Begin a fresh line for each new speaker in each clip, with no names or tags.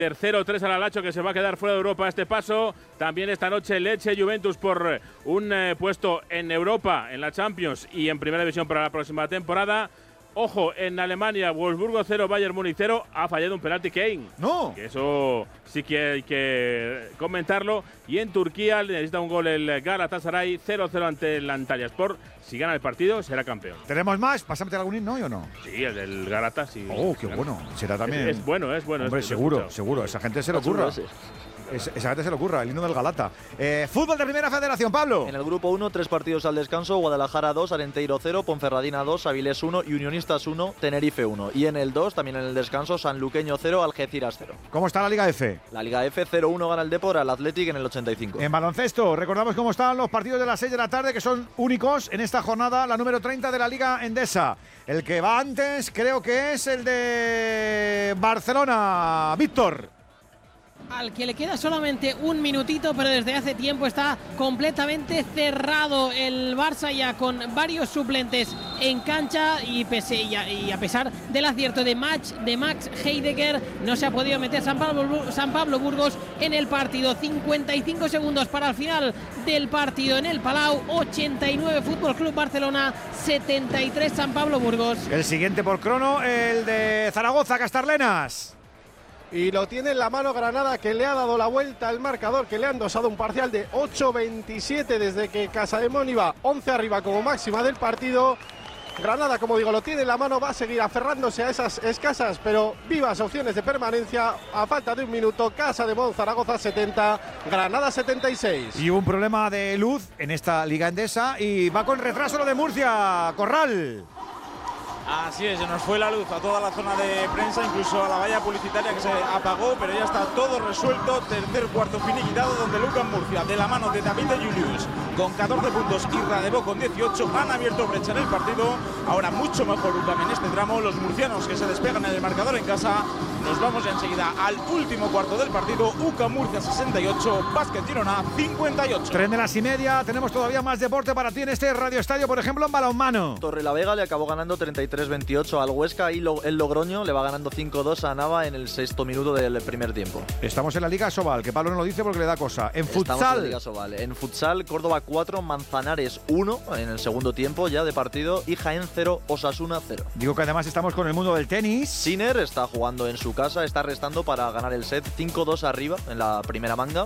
0-3 al Alacho, que se va a quedar fuera de Europa a este paso. También esta noche Lecce Juventus por un puesto en Europa, en la Champions y en Primera División para la próxima temporada. Ojo, en Alemania, Wolfsburgo 0, Bayern Múnich 0. Ha fallado un penalti Kane.
¡No!
Que eso sí que hay que comentarlo. Y en Turquía necesita un gol el Galatasaray 0-0 ante el Antalyaspor. Si gana el partido, será campeón.
¿Tenemos más? ¿Pásame algún himno o no?
Sí, el del Galata, sí.
¡Oh, qué bueno! Será también…
Es bueno, es bueno.
Hombre, seguro. Esa gente se lo ocurra. Esa gente se le ocurra, el himno del Galata. Fútbol de Primera Federación, Pablo.
En el grupo 1, 3 partidos al descanso: Guadalajara 2, Arenteiro 0, Ponferradina 2, Avilés 1 y Unionistas 1, Tenerife 1. Y en el 2, también en el descanso, Sanluqueño 0, Algeciras 0.
¿Cómo está la Liga F?
La Liga F 0-1 gana el Depor al Athletic en el 85.
En baloncesto, recordamos cómo están los partidos de las 6 de la tarde, que son únicos en esta jornada, la número 30 de la Liga Endesa. El que va antes creo que es el de Barcelona. Víctor.
Al que le queda solamente un minutito, pero desde hace tiempo está completamente cerrado el Barça, ya con varios suplentes en cancha, y a pesar del acierto de Max Heidegger, no se ha podido meter San Pablo Burgos en el partido. 55 segundos para el final del partido en el Palau. 89 Fútbol Club Barcelona, 73 San Pablo Burgos.
El siguiente por crono, el de Zaragoza, Castarlenas.
Y lo tiene en la mano Granada, que le ha dado la vuelta al marcador, que le han dosado un parcial de 8-27 desde que Casademón iba 11 arriba como máxima del partido. Granada, como digo, lo tiene en la mano, va a seguir aferrándose a esas escasas pero vivas opciones de permanencia. A falta de un minuto, Casademón, Zaragoza 70, Granada 76.
Y hubo un problema de luz en esta Liga Endesa y va con retraso lo de Murcia, Corral.
Así es, se nos fue la luz a toda la zona de prensa, incluso a la valla publicitaria, que se apagó, pero ya está todo resuelto. Tercer cuarto finiquitado, donde Lucas Murcia, de la mano de David de Julius, con 14 puntos y Radebo con 18, han abierto brecha en el partido. Ahora mucho mejor UCAM en este tramo. Los murcianos que se despegan en el marcador en casa. Nos vamos ya enseguida al último cuarto del partido. UCAM Murcia 68, Básquet Girona 58.
Tren de las y media, tenemos todavía más deporte para ti en este Radio Estadio, por ejemplo en balonmano.
Torrelavega le acabó ganando 33-28 al Huesca, y el Logroño le va ganando 5-2 a Nava en el 6º minuto del primer tiempo.
Estamos en la Liga Sobal, que Pablo no lo dice porque le da cosa. En
Estamos en la Liga Sobal. En futsal, Córdoba 4, Manzanares 1 en el segundo tiempo ya de partido, y Jaén 0, Osasuna 0.
Digo que además estamos con el mundo del tenis.
Sinner está jugando en su casa, está restando para ganar el set, 5-2 arriba en la primera manga.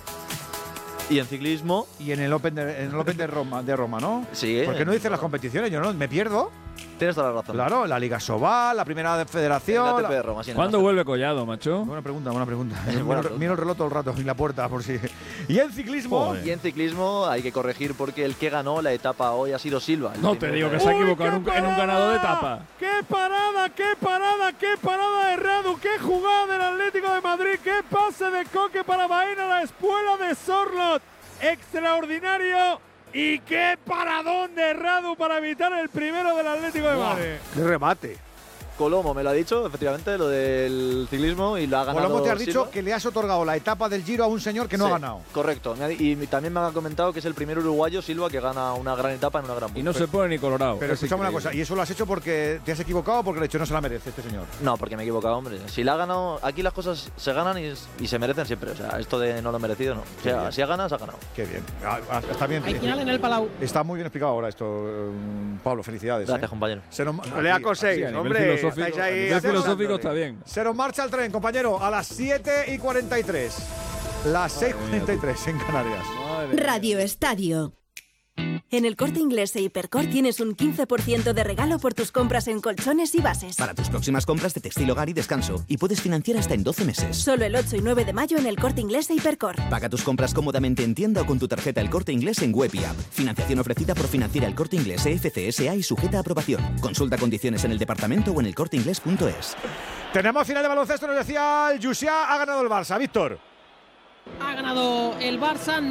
Y en ciclismo…
Y en el Open de Roma, ¿no?
Sí.
¿Por qué no dices las competiciones? Yo no me pierdo.
Tienes toda la razón.
Claro, la Liga Sobal, la Primera Federación…
La ATP de Roma, sí.
¿Cuándo vuelve Collado, macho?
Buena pregunta. Miro el reloj todo el rato en la puerta, por si… ¿Y en ciclismo?
Joder. Y en ciclismo hay que corregir, porque el que ganó la etapa hoy ha sido Silva.
No te digo que se ha equivocado en un ganador de etapa.
¡Qué parada de Radu! ¡Qué jugada del Atlético de Madrid! ¡Qué pase de Coque para Baena, la espuela de Sorlot! ¡Extraordinario! ¡Y qué paradón de Radu para evitar el primero del Atlético de Madrid! ¡Qué remate!
Colomo me lo ha dicho, efectivamente, lo del ciclismo, y lo ha ganado.
Colomo te has dicho
Silva.
que le has otorgado la etapa del Giro a un señor que no ha ganado.
Correcto. Y también me han comentado que es el primer uruguayo, Silva, que gana una gran etapa en una gran…
Y no se pone ni colorado.
Pero escuchame una cosa, ¿y eso lo has hecho porque te has equivocado o porque el hecho no se la merece este señor?
No, porque me he equivocado, hombre. Si la ha ganado, aquí las cosas se ganan y se merecen siempre. O sea, esto de no lo merecido, no. O sea, si ha ganado, se ha ganado.
Qué bien. Está bien.
Hay final en el Palau.
Está muy bien explicado ahora esto, Pablo. Felicidades.
Gracias, compañero.
Lea coséis, hombre.
Estáis ahí. Filosófico está bien.
Se nos marcha el tren, compañero, a las 7:43. Las 6:43 en Canarias.
Radio Estadio. En el Corte Inglés e Hipercor tienes un 15% de regalo por tus compras en colchones y bases.
Para tus próximas compras de textil, hogar y descanso. Y puedes financiar hasta en 12 meses.
Solo el 8 y 9 de mayo en el Corte Inglés e Hipercor.
Paga tus compras cómodamente en tienda o con tu tarjeta El Corte Inglés en web y app. Financiación ofrecida por Financiera El Corte Inglés FCSA y sujeta a aprobación. Consulta condiciones en el departamento o en elcorteinglés.es.
Tenemos final de baloncesto, nos decía el Jussià, ha ganado el Barça. Víctor.
Ha ganado el Barça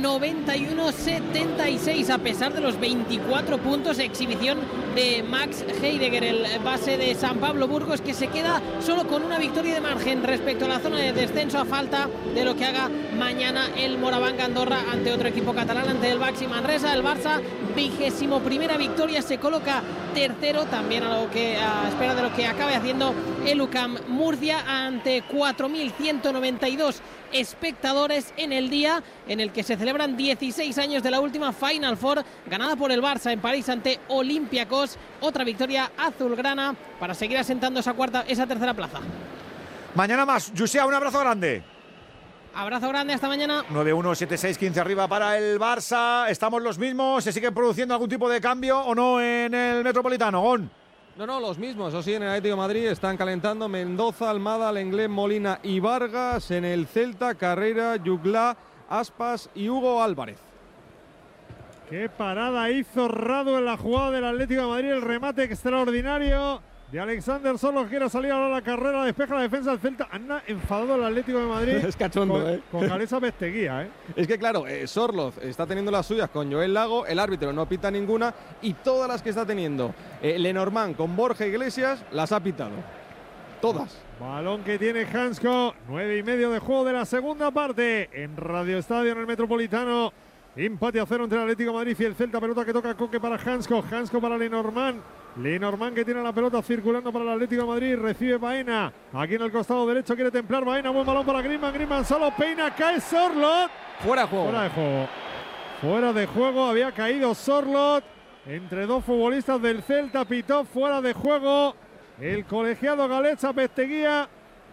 91-76 a pesar de los 24 puntos. Exhibición de Max Heidegger, el base de San Pablo Burgos, que se queda solo con una victoria de margen respecto a la zona de descenso a falta de lo que haga mañana el Moraván Andorra ante otro equipo catalán, ante el Baxi Manresa. El Barça, 21ª victoria, se coloca tercero, también a espera de lo que acabe haciendo el UCAM Murcia, ante 4.192 espectadores en el día en el que se celebran 16 años de la última Final Four ganada por el Barça en París ante Olympiacos. Otra victoria azulgrana para seguir asentando esa tercera plaza.
Mañana más. José, un abrazo grande.
Abrazo grande, hasta mañana.
9-1, 7-6, 15 arriba para el Barça. Estamos los mismos. ¿Se sigue produciendo algún tipo de cambio o no en el Metropolitano, Gon?
No, los mismos. Eso sí, en el Atlético de Madrid están calentando Mendoza, Almada, Lenglet, Molina y Vargas. En el Celta, Carrera, Yuglá, Aspas y Hugo Álvarez.
Qué parada hizo Radu en la jugada del Atlético de Madrid. El remate extraordinario de Alexander Sorloth, quiere salir ahora a la carrera, despeja la defensa del Celta. Anda enfadado el Atlético de Madrid.
Es cachondo,
con Galeza Besteguía,
Es que claro, Sorloth está teniendo las suyas con Joel Lago, el árbitro no pita ninguna, y todas las que está teniendo Lenormand con Borja Iglesias las ha pitado. Todas.
Balón que tiene Hansko, 9:30 de juego de la segunda parte en Radio Estadio en el Metropolitano. Empate a 0 entre el Atlético de Madrid y el Celta. Pelota que toca Coque para Hansko, Hansko para Lenormand. Lenormand que tiene la pelota circulando para el Atlético de Madrid. Recibe Baena. Aquí en el costado derecho quiere templar Baena. Buen balón para Griezmann. Griezmann solo peina. Cae Sorloth.
Fuera de juego.
Fuera de juego. Fuera de juego. Había caído Sorloth entre dos futbolistas del Celta. Pitó fuera de juego el colegiado Galeza Besteguía.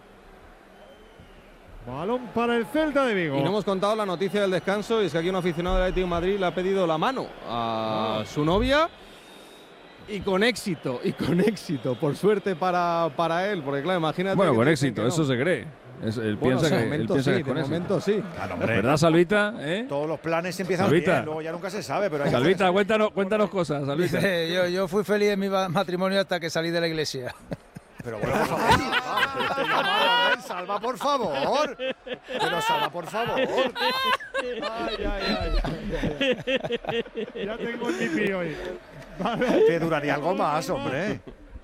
Balón para el Celta de Vigo.
Y no hemos contado la noticia del descanso, y es que aquí un aficionado del Atlético de Madrid le ha pedido la mano a su novia. Y con éxito, por suerte para él, porque claro, imagínate.
Bueno, con éxito, no. Eso se cree. Él piensa que es con eso.
Momento sí.
Claro,
¿Verdad, Salvita?
Todos los planes empiezan
Salvita.
bien, luego ya nunca se sabe. Pero
Salvita, cuéntanos cosas, Salvita.
Yo fui feliz en mi matrimonio hasta que salí de la iglesia.
Pero bueno, por favor, Salva, por favor. Pero Salva, por favor.
Ya tengo el nipi hoy. Vale.
Que duraría algo más, hombre.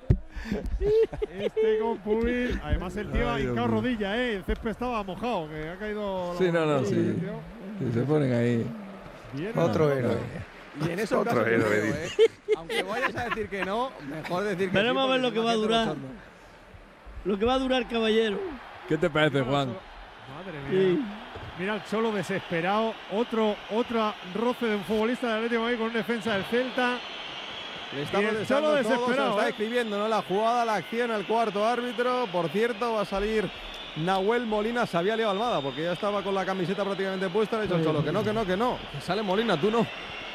Con Pubil. Además el tío ha hincado rodilla, El césped estaba mojado, que ha caído.
Sí, sí. Se ponen ahí.
Bien,
otro héroe.
Y en esos casos, aunque vayas a decir que no, mejor decir que
veremos a ver lo que va a durar. Lo que va a durar, caballero.
¿Qué te parece, Juan?
Madre mía. Sí. Mira el Cholo desesperado. Otra roce de un futbolista del Atlético de Madrid con un defensa del Celta.
Le está protestando todo, se está escribiendo, ¿no? La jugada, la acción, el cuarto árbitro. Por cierto, va a salir Nahuel Molina. Se había liado Almada porque ya estaba con la camiseta prácticamente puesta. Le ha dicho el Cholo que no. Que sale Molina, tú no.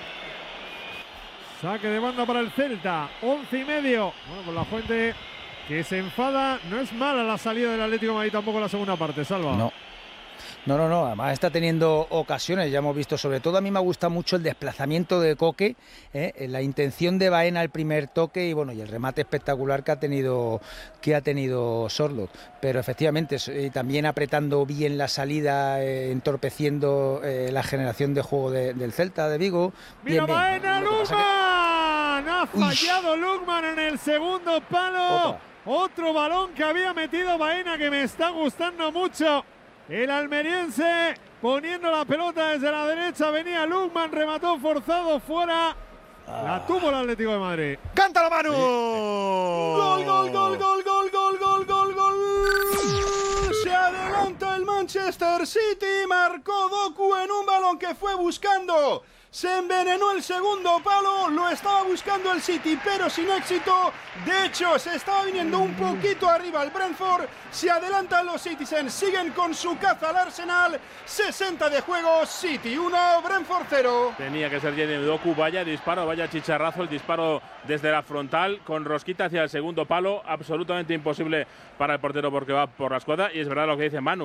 Saque de banda para el Celta. 11:30. Bueno, pues la Fuente que se enfada. No es mala la salida del Atlético de Madrid tampoco en la segunda parte, Salva.
No. Además está teniendo ocasiones, ya hemos visto. Sobre todo a mí me gusta mucho el desplazamiento de Coque, la intención de Baena al primer toque y el remate espectacular que ha tenido Sorloth. Pero efectivamente también apretando bien la salida, entorpeciendo la generación de juego del Celta de Vigo.
Mira bien. Baena, Lukman. Ha fallado Lukman en el segundo palo. Otro balón que había metido Baena que me está gustando mucho. El almeriense poniendo la pelota desde la derecha, venía Lukman, remató forzado fuera. La tuvo el Atlético de Madrid.
¡Cántalo, Manu!
¡Gol! Se adelanta el Manchester City, marcó Doku en un balón que fue buscando. Se envenenó el segundo palo, lo estaba buscando el City, pero sin éxito. De hecho, se estaba viniendo un poquito arriba el Brentford. Se adelantan los Citizens, siguen con su caza al Arsenal. 60 de juego, City 1, Brentford 0.
Tenía que ser Jenny Doku, vaya disparo, vaya chicharrazo, el disparo desde la frontal, con rosquita hacia el segundo palo. Absolutamente imposible para el portero porque va por la escuadra. Y es verdad lo que dice Manu.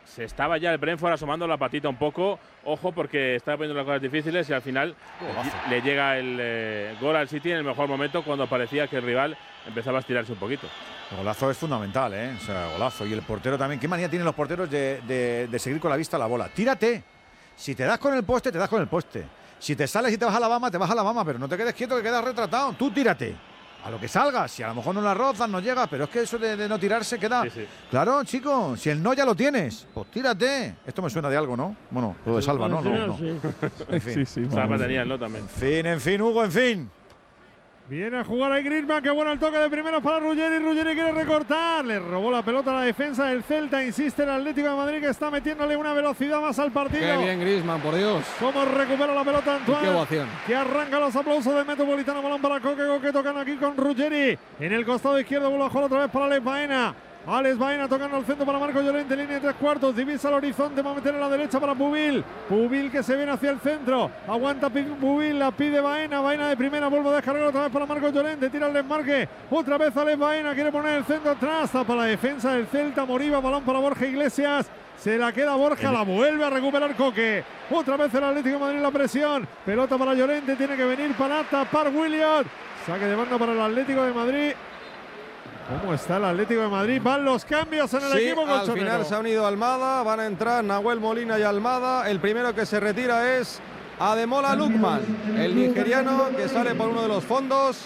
se estaba ya el Brentford asomando la patita un poco. Ojo, porque estaba poniendo las cosas difíciles y al final le llega el gol al City en el mejor momento, cuando parecía que el rival empezaba a estirarse un poquito.
El golazo es fundamental, ¿eh? O sea, golazo. Y el portero también. ¿Qué manía tienen los porteros de seguir con la vista a la bola? Tírate. Si te das con el poste, te das con el poste. Si te sales y te vas a la bama, te vas a la bama. Pero no te quedes quieto, que quedas retratado. Tú tírate. A lo que salgas. Si a lo mejor no la rozas, no llegas. Pero es que eso de no tirarse queda… Sí. Claro, chico. Si el no ya lo tienes, pues tírate. Esto me suena de algo, ¿no? Bueno, lo de Salva, ¿no? No. En fin.
Salva tenía el no también.
En fin, Hugo, en fin.
Viene a jugar ahí Griezmann, qué bueno el toque de primeros para Ruggeri. Ruggeri quiere recortar, le robó la pelota a la defensa del Celta. Insiste el Atlético de Madrid, que está metiéndole una velocidad más al partido.
Qué bien Griezmann, por Dios.
Cómo recupera la pelota Antoine.
Qué ovación.
Que arranca los aplausos del Metropolitano. Balón para Coque, Coque tocan aquí con Ruggeri. En el costado izquierdo, vuelve a jugar otra vez para Alex Baena. Alex Baena tocando al centro para Marco Llorente, línea de 3/4, divisa el horizonte, va a meter a la derecha para Pubil. Pubil que se viene hacia el centro, aguanta Pubil, la pide Baena, Baena de primera, vuelve a descargar otra vez para Marco Llorente, tira el desmarque, otra vez Alex Baena, quiere poner el centro atrás, para la defensa del Celta, Moriba, balón para Borja Iglesias. Se la queda Borja, la vuelve a recuperar Coque. Otra vez el Atlético de Madrid la presión. Pelota para Llorente, tiene que venir para tapar Williams. Saque de banda para el Atlético de Madrid. ¿Cómo está el Atlético de Madrid? Van los cambios en el equipo colchonero.
Al final se ha unido Almada, van a entrar Nahuel Molina y Almada. El primero que se retira es Ademola Lookman, el nigeriano que sale por uno de los fondos.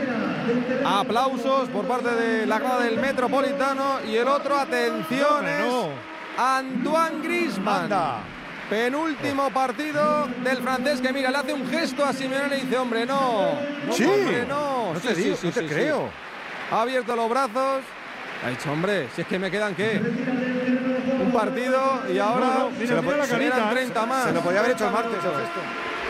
Aplausos por parte de la grada del Metropolitano. Y el otro, atención, es Antoine Griezmann. Penúltimo partido del francés, que mira, le hace un gesto a Simeone y dice, hombre, no.
Sí,
hombre, no.
No te digo, no te creo.
Ha abierto los brazos. Ha dicho, hombre, si es que me quedan, ¿qué? Un partido y ahora
se
quedan 30 más.
Se lo podía haber hecho el martes el gesto.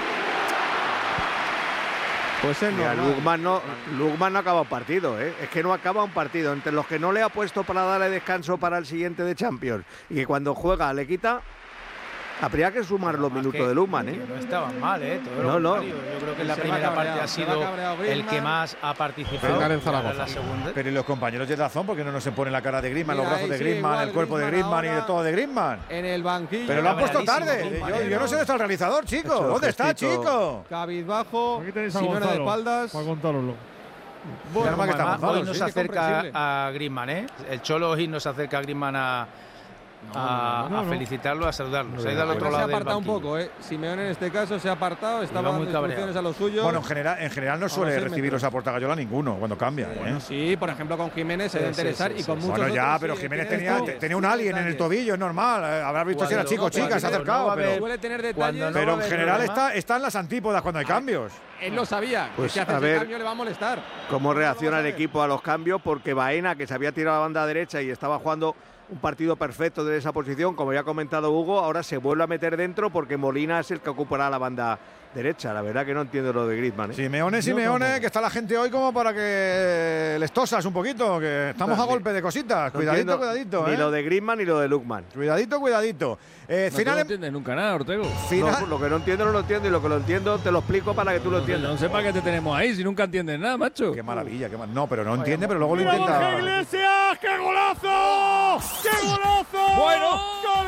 Pues es normal.
Lookman no acaba un partido, ¿eh? Es que no acaba un partido. Entre los que no le ha puesto para darle descanso para el siguiente de Champions y que cuando juega le quita… Habría que sumar los minutos de Lookman, ¿eh?
No estaban mal, ¿eh? Todo
no.
Yo creo que en la primera parte ha sido el que más ha participado.
Pero ¿y los compañeros de razón? ¿Por qué no nos se pone la cara de Griezmann, los brazos de Griezmann, el cuerpo de Griezmann y de todo de Griezmann?
En el banquillo.
Pero lo han puesto tarde. Yo no sé dónde está el realizador, chico. ¿Dónde está, chico?
Cabizbajo,
Simeone
de espaldas.
Para contaroslo.
Hoy nos acerca a Griezmann, ¿eh? El Cholo hoy nos acerca a Griezmann a felicitarlo, a saludarlo. Se ha ido al otro lado del banquillo.
Se ha apartado un poco, ¿eh? Simeone en este caso se ha apartado, estaba dando instrucciones a los suyos.
Bueno, en general no suele recibirlos a Portagayola ninguno cuando cambia.
Bueno, sí, por ejemplo con Jiménez se debe interesar y con muchos
Bueno, ya,
otros,
pero Jiménez tenía un alien en el tobillo, es normal. Habrás visto si era chico o chica, se ha acercado.
Suele tener detalles.
Pero en general está en las antípodas cuando hay cambios.
Él lo sabía,
pues
que si hace ese cambio le va a molestar.
¿Cómo reacciona el equipo a los cambios? Porque Baena, que se había tirado a la banda derecha y estaba jugando un partido perfecto de esa posición, como ya ha comentado Hugo, ahora se vuelve a meter dentro porque Molina es el que ocupará la banda derecha. La verdad que no entiendo lo de Griezmann, ¿eh?
Simeone, que está la gente hoy como para que les tosas un poquito, que estamos a golpe de cositas. Cuidadito.
Ni lo de Griezmann ni lo de Lookman.
Cuidadito.
No entiendes nunca nada, Ortego.
No, lo que no entiendo no lo entiendo y lo que lo entiendo te lo explico para que tú lo entiendas.
No sé para qué te tenemos ahí si nunca entiendes nada, macho.
Qué maravilla, No, pero no entiende, pero luego lo intenta.
¡Borja Iglesias! ¡Qué golazo! ¡Qué golazo!
Bueno.
¡Gol!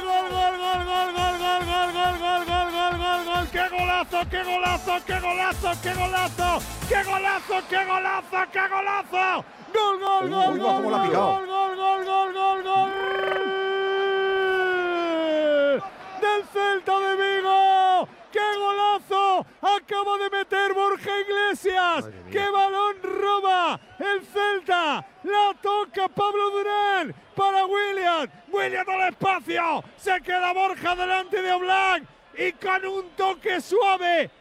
¡Qué golazo! ¡Qué golazo! ¡Qué golazo! ¡Qué golazo! ¡Qué golazo! ¡Qué golazo! ¡Qué golazo! ¡Gol! ¡Del Celta de Vigo! ¡Qué golazo! Acaba de meter Borja Iglesias. ¡Qué balón roba el Celta! La toca Pablo Durán para William. William al espacio. Se queda Borja delante de Oblak. Y con un toque suave,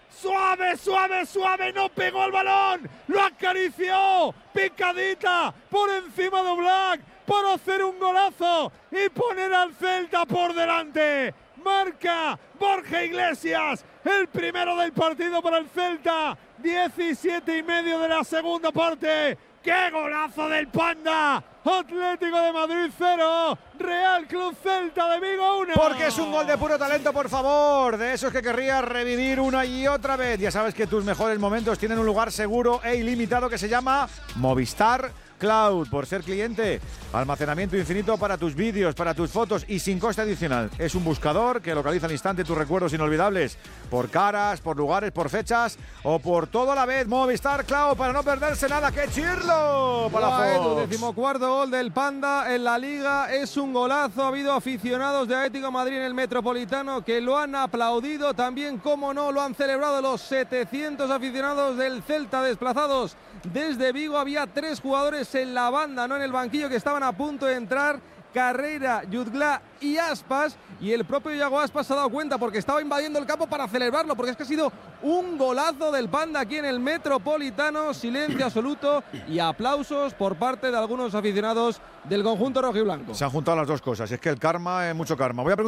no pegó el balón. Lo acarició. Picadita por encima de Oblak para hacer un golazo y poner al Celta por delante. Marca Borja Iglesias, el primero del partido para el Celta. 17:30 de la segunda parte. ¡Qué golazo del Panda! Atlético de Madrid 0, Real Club Celta de Vigo 1.
Porque es un gol de puro talento, por favor. De esos que querrías revivir una y otra vez. Ya sabes que tus mejores momentos tienen un lugar seguro e ilimitado que se llama Movistar Cloud. Por ser cliente, almacenamiento infinito para tus vídeos, para tus fotos y sin coste adicional. Es un buscador que localiza al instante tus recuerdos inolvidables por caras, por lugares, por fechas o por todo a la vez. Movistar Cloud para no perderse nada. ¡Qué chirlo! Para
Fox. 14º gol del Panda en la Liga. Es un golazo. Ha habido aficionados de Atlético de Madrid en el Metropolitano que lo han aplaudido. También, como no, lo han celebrado los 700 aficionados del Celta desplazados desde Vigo. Había 3 jugadores en la banda, no en el banquillo, que estaban a punto de entrar: Carreira, Jutgla y Aspas, y el propio Iago Aspas se ha dado cuenta porque estaba invadiendo el campo para celebrarlo, porque es que ha sido un golazo del Panda aquí en el Metropolitano. Silencio absoluto y aplausos por parte de algunos aficionados del conjunto rojiblanco.
Se han juntado las dos cosas, es que el karma es mucho karma. Voy a